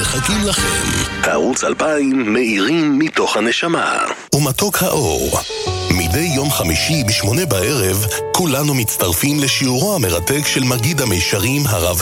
מחכים לכם. הערוץ 2000 מאירים מתוך הנשמה. ומתוק האור. מדי יום חמישי ב8 בערב, כולנו מצטרפים לשיעורו המרתק של מגיד המישרים הרב